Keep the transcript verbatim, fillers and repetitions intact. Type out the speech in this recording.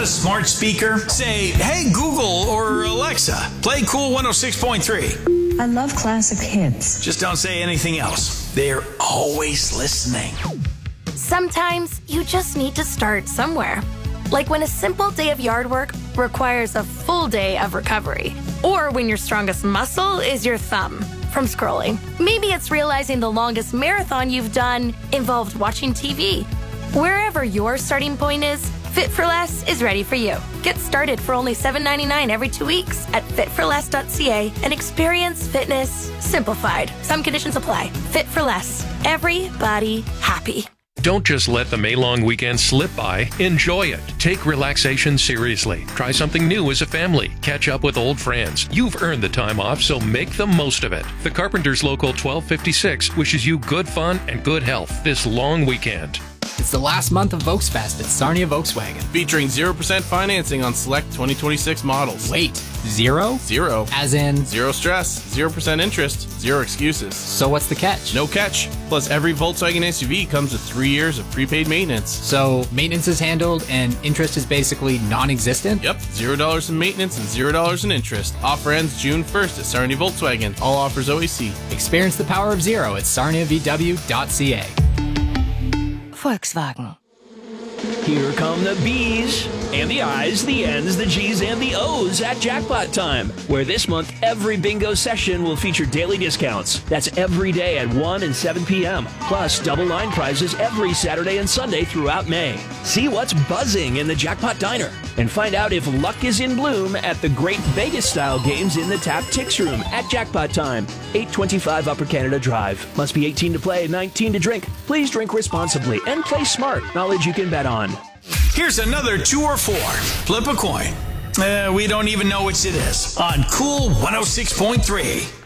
a smart speaker? Say, hey Google or Alexa, play Cool one oh six point three. I love classic hits. Just don't say anything else. They're always listening. Sometimes you just need to start somewhere. Like when a simple day of yard work requires a full day of recovery. Or when your strongest muscle is your thumb from scrolling. Maybe it's realizing the longest marathon you've done involved watching T V. Wherever your starting point is, Fit for Less is ready for you. Get started for only seven ninety-nine every two weeks at fit for less dot c a and experience fitness simplified. Some conditions apply. Fit for Less. Everybody happy. Don't just let the May-long weekend slip by. Enjoy it. Take relaxation seriously. Try something new as a family. Catch up with old friends. You've earned the time off, so make the most of it. The Carpenters Local twelve fifty-six wishes you good fun and good health this long weekend. It's the last month of Volksfest at Sarnia Volkswagen. Featuring zero percent financing on select twenty twenty-six models. Wait, zero? Zero. As in? Zero stress, zero percent interest, zero excuses. So what's the catch? No catch. Plus, every Volkswagen S U V comes with three years of prepaid maintenance. So maintenance is handled and interest is basically non-existent? Yep, zero dollars in maintenance and zero dollars in interest. Offer ends June first at Sarnia Volkswagen. All offers O E C. Experience the power of zero at sarnia v w dot c a. Volkswagen. Here come the B's and the I's, the N's, the G's, and the O's at Jackpot Time, where this month every bingo session will feature daily discounts. That's every day at one and seven p.m. Plus double line prizes every Saturday and Sunday throughout May. See what's buzzing in the Jackpot Diner and find out if luck is in bloom at the great Vegas-style games in the Tap Tix Room at Jackpot Time, eight twenty-five Upper Canada Drive. Must be eighteen to play, nineteen to drink. Please drink responsibly and play smart. Knowledge you can bet on. Here's another two or four. Flip a coin. Uh, we don't even know which it is. On Cool one oh six point three.